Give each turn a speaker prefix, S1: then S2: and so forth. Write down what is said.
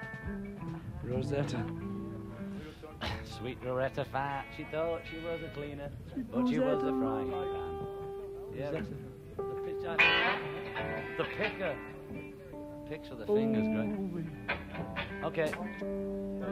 S1: Rosetta.
S2: Sweet Loretta Fat, she thought she was a cleaner, but she was a frying pan. Yeah, the pitch I forgot. The picker. Picks with the fingers, great. Okay.